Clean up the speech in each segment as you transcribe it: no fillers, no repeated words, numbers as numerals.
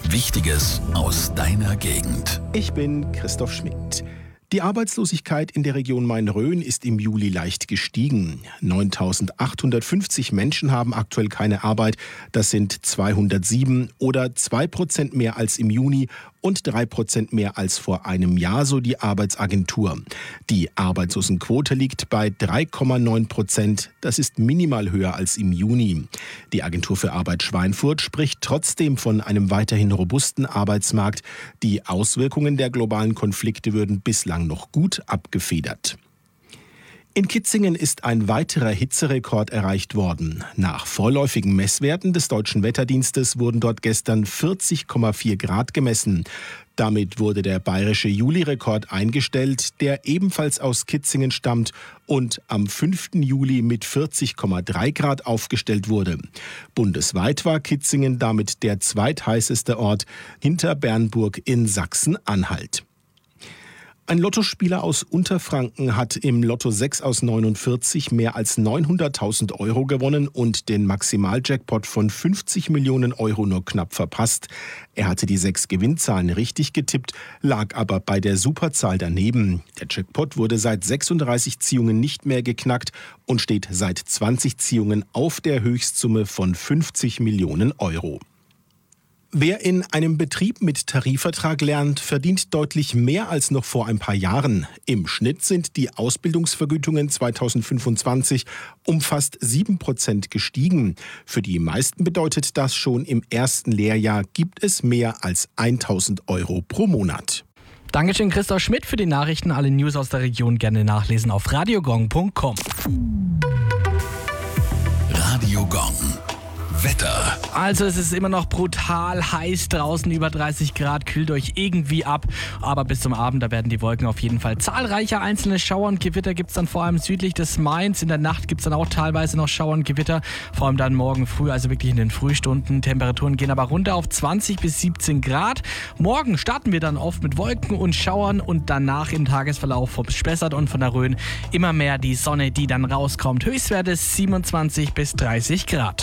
Wichtiges aus deiner Gegend. Ich bin Christoph Schmidt. Die Arbeitslosigkeit in der Region Main-Rhön ist im Juli leicht gestiegen. 9.850 Menschen haben aktuell keine Arbeit. Das sind 207 oder 2% mehr als im Juni und 3% mehr als vor einem Jahr, so die Arbeitsagentur. Die Arbeitslosenquote liegt bei 3,9%. Das ist minimal höher als im Juni. Die Agentur für Arbeit Schweinfurt spricht trotzdem von einem weiterhin robusten Arbeitsmarkt. Die Auswirkungen der globalen Konflikte würden bislang noch gut abgefedert. In Kitzingen ist ein weiterer Hitzerekord erreicht worden. Nach vorläufigen Messwerten des Deutschen Wetterdienstes wurden dort gestern 40,4 Grad gemessen. Damit wurde der bayerische Juli-Rekord eingestellt, der ebenfalls aus Kitzingen stammt und am 5. Juli mit 40,3 Grad aufgestellt wurde. Bundesweit war Kitzingen damit der zweitheißeste Ort hinter Bernburg in Sachsen-Anhalt. Ein Lottospieler aus Unterfranken hat im Lotto 6 aus 49 mehr als 900.000 Euro gewonnen und den Maximaljackpot von 50 Millionen Euro nur knapp verpasst. Er hatte die 6 Gewinnzahlen richtig getippt, lag aber bei der Superzahl daneben. Der Jackpot wurde seit 36 Ziehungen nicht mehr geknackt und steht seit 20 Ziehungen auf der Höchstsumme von 50 Millionen Euro. Wer in einem Betrieb mit Tarifvertrag lernt, verdient deutlich mehr als noch vor ein paar Jahren. Im Schnitt sind die Ausbildungsvergütungen 2025 um fast 7% gestiegen. Für die meisten bedeutet das, schon im ersten Lehrjahr gibt es mehr als 1.000 Euro pro Monat. Dankeschön, Christoph Schmidt, für die Nachrichten. Alle News aus der Region gerne nachlesen auf radiogong.com. Radio Gong. Wetter. Also es ist immer noch brutal heiß draußen, über 30 Grad, kühlt euch irgendwie ab. Aber bis zum Abend, da werden die Wolken auf jeden Fall zahlreicher. Einzelne Schauer und Gewitter gibt es dann vor allem südlich des Mains. In der Nacht gibt es dann auch teilweise noch Schauer und Gewitter. Vor allem dann morgen früh, also wirklich in den Frühstunden. Temperaturen gehen aber runter auf 20 bis 17 Grad. Morgen starten wir dann oft mit Wolken und Schauern und danach im Tagesverlauf vom Spessart und von der Rhön immer mehr die Sonne, die dann rauskommt. Höchstwerte 27 bis 30 Grad.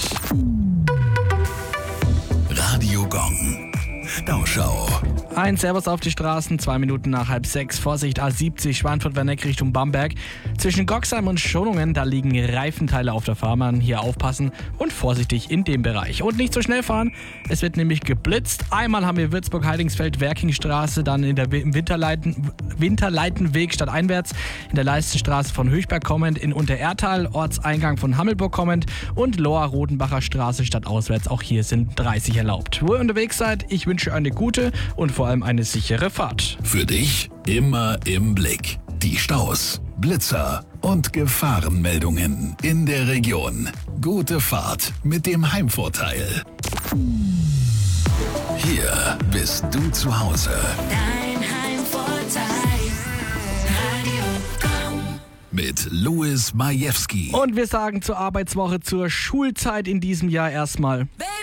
Radio Gong. Stauschau. Ein Servus auf die Straßen, 2 Minuten nach 5:30. Vorsicht, A70 Schweinfurt-Werneck Richtung Bamberg. Zwischen Goxheim und Schonungen, da liegen Reifenteile auf der Fahrbahn. Hier aufpassen und vorsichtig in dem Bereich. Und nicht so schnell fahren, es wird nämlich geblitzt. Einmal haben wir Würzburg-Heidingsfeld-Werkingstraße, dann im Winterleitenweg stadteinwärts, in der Leistenstraße von Höchberg kommend, in Unterertal, Ortseingang von Hammelburg kommend und Lohr-Rodenbacher Straße stadtauswärts. Auch hier sind 30 erlaubt. Wo ihr unterwegs seid, ich wünsche eine gute und vor allem eine sichere Fahrt. Für dich immer im Blick. Die Staus, Blitzer und Gefahrenmeldungen in der Region. Gute Fahrt mit dem Heimvorteil. Hier bist du zu Hause. Dein Heimvorteil. Radio Gong. Mit Louis Majewski. Und wir sagen zur Arbeitswoche, zur Schulzeit in diesem Jahr erstmal.